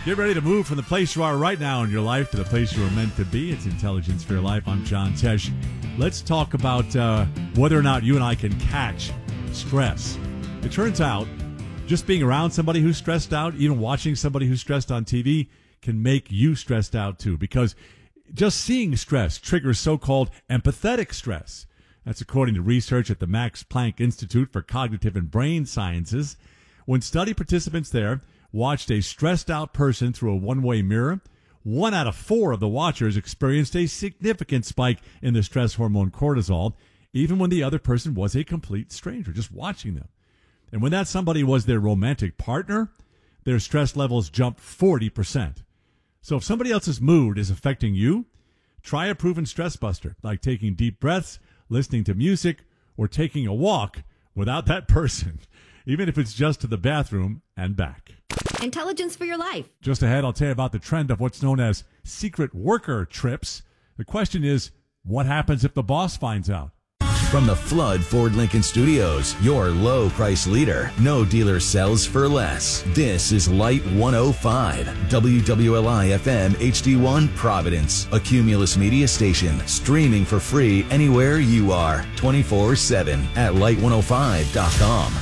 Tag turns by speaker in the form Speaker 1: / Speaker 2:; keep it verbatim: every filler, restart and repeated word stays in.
Speaker 1: Get ready to move from the place you are right now in your life to the place you are meant to be. It's Intelligence for Your Life. I'm John Tesh. Let's talk about uh, whether or not you and I can catch stress. It turns out just being around somebody who's stressed out, even watching somebody who's stressed on T V, can make you stressed out too, because just seeing stress triggers so-called empathetic stress. That's according to research at the Max Planck Institute for Cognitive and Brain Sciences. When study participants there watched a stressed-out person through a one-way mirror, one out of four of the watchers experienced a significant spike in the stress hormone cortisol, even when the other person was a complete stranger, just watching them. And when that somebody was their romantic partner, their stress levels jumped forty percent. So if somebody else's mood is affecting you, try a proven stress buster, like taking deep breaths, listening to music, or taking a walk without that person, even if it's just to the bathroom and back.
Speaker 2: Intelligence for Your Life.
Speaker 1: Just ahead, I'll tell you about the trend of what's known as secret worker trips. The question is, what happens if the boss finds out?
Speaker 3: From the Flood Ford Lincoln Studios, your low price leader. No dealer sells for less. This is Light one oh five, W W L I F M H D one Providence, a Cumulus media station, streaming for free anywhere you are, twenty-four seven at light one oh five dot com.